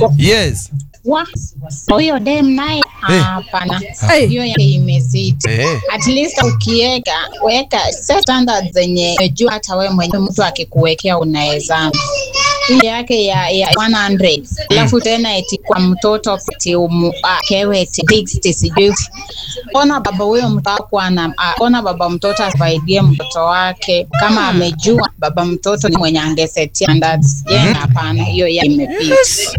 Yes. Huyo dem naye hapana. Hiyo yake imezidi. At least weka standards zenye unajua hata wewe mwenyewe mtu akikuwekea unaweza. Hii yake ya 100. Alafu tena eti kwa mtoto eti kewe eti 60 sijui. Ona baba huyo mtoto ona baba mtoto asaidie mtoto wake kama amejua baba mtoto ni mwenye angesetia standards. Hapana, hiyo yake imepita.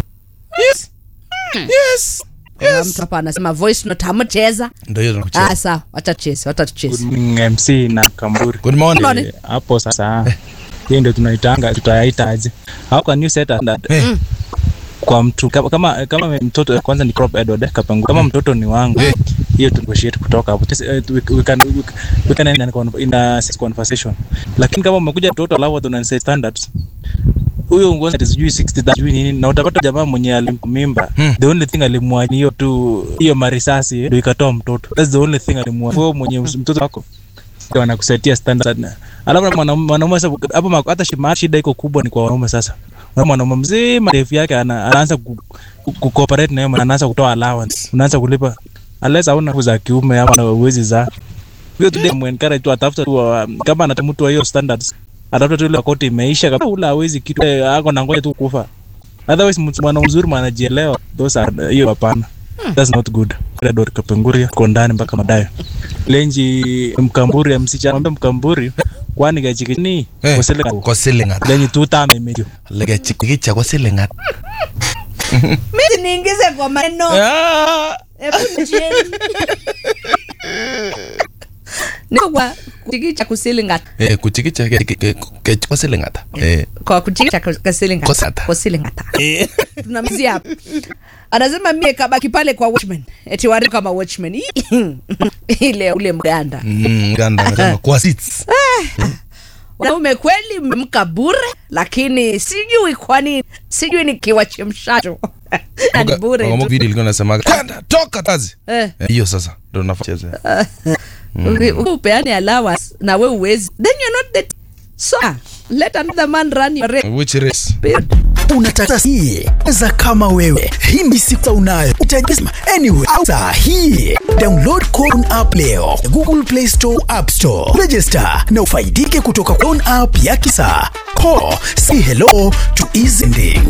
Yes. Mtu hapa anasema voice note hamcheza. Ndio hiyo tunacheza. Sawa, wacha cheza. Good morning MC na Kamburi. Good morning. Hapo sasa hiyo ndio tunaitanga tutayaitaje? How can you set that? Kwa mtu kama mtoto kwanza ni Crop Edward Kapangu. Kama mtoto ni wangu. Hiyo tunegotiate kutoka hapo. We can in a conversation. Lakini kama umekuja mtoto alafu tuna set standards. Huyo ngozi sijui 60 sijui nini na utapata jamaa mwenye alimimba. The only thing alimwani hiyo tu hiyo marisasi ndio ikatoa mtoto. That's the only thing alimwani. Kwa mwenye mtoto wako ndio anakusetia standard. Alafu mwanaume sasa hapo hata shida iko kubwa ni kwa wanaume sasa. Mwanaume mzima refu yake anaanza kucooperate na yeye, anaanza kutoa allowance. Unaanza kulipa unless hauna za kiume ama na uwezi za. Hiyo tu dem encourage tu atafuta tu kama anatamtu hiyo standards. Atafuta tu ile koti imeisha kama ula hawezi kitu yako na ngoja tu kufa. Otherwise mwana mzuri mwanajielewa. Those are hiyo hapana. That's not good. Red Kapenguria kondani mpaka madai. Lenji Mkamburi msichana mwambie Mkamburi kwani gachikini kwa silingat. Lenji tutame medio. Lega chikicha kwa silingat. Mimi niingize kwa maneno. Hebu jeni. Kwa kuchikicha kusilingata. Kuchikicha kwa silingata. Kwa kuchikicha kwa silingata. Tunamzia hapa. Anasema mimi kabaki pale kwa watchman. Eti wari kama watchman. Ile ule mganda. Mganda anasema kwa seats. Wanaume kweli mmemka bure, lakini sijui kwa nini. Sijui ni kiwachemshacho. Ni bure. Kama video ilikuwa inasema kanda toka kazi. Hiyo sasa ndio nafacheza. Upeane allowance na wewe uwezi. Then you're not the so let another man run your race. Which race? Unataka hii za kama wewe. Hii ni siku unayo. Utajisema anyway. Sasa hii download Cone app leo. Google Play Store, App Store. Register na ufaidike kutoka Cone app ya kisa. Say hello to easy ending.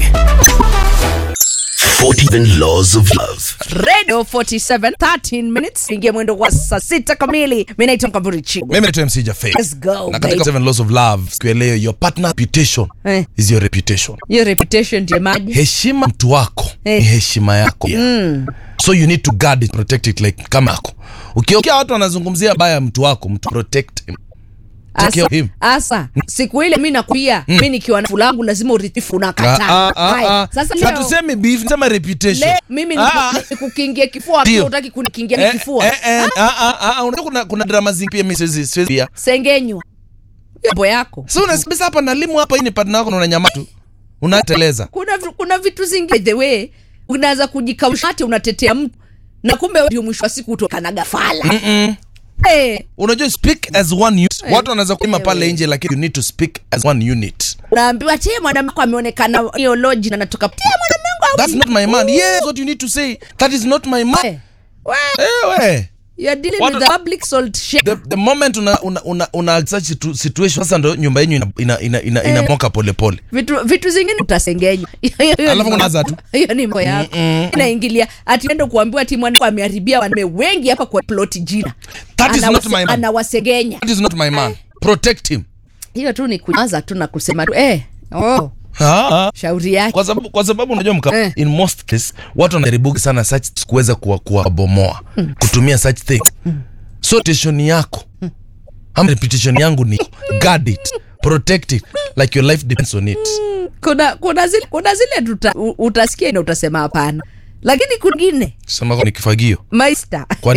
47 Laws of Love. Radio 47 13 minutes. Ingia mwendo kwa saa 6 kamili. Mimi naitwa Kamburi Chigo. Mimi naitwa MC Jaffe. Let's go. Na katika 7 Laws of Love sikweleo your partner reputation is your reputation. Your reputation ndio maji. Heshima mtu wako ni heshima yako. So you need to guard it, protect it like kama yako. Ukiona watu wanazungumzia baya mtu wako, mtu protect him. Asa siku ile mimi nakwambia mimi nikiwa na fulangu lazima uritifu unakataa. Sasa leo hatusemi beef, sema reputation. Mimi nikukingia kifua tu, unataka kunikingia kifua. Unajua kuna drama zingi pia mimi siwezi pia. Sengenywa. Mambo yako. So unasema hapa na limu hapa, hii ni partner wako na unanyama tu. Unateleza. Kuna vitu zingi the way unaanza kujikausha hata unatetea mtu na kumbe wewe ndio mwisho wa siku utokana gafala. Unajua speak as one unit. Watu wanaweza kuima pale nje lakini you need to speak as one unit. Unaambiwa tie mwanamke ameonekana hiyo lodge na natoka tie mwanamke. That's not my man. Yes, what you need to say. That is not my man. You are dealing with the public salt shake. The moment una such situation sasa ndo nyumba yenu inamoka pole pole. Vitu zingine utasengenywa. Alafu unaanza tu. Hiyo ni mambo yako. Inaingilia atienda kuambiwa ati mwanamke ameharibia wanaume wengi hapa kwa plot jina. That is not my man. Anawasengenya. That is not my man. Protect him. Hiyo tu ni kuanza tu na kusema tu shauri yake. Kwa sababu unajua in most cases watu wanajaribu sana such kuweza kuwabomoa kutumia such things. So reputation yako reputation yangu ni guard it, protect it like your life depends on it. Kuna zile utasikia na utasema hapana, lakini kungine sema kwa ni kifagio master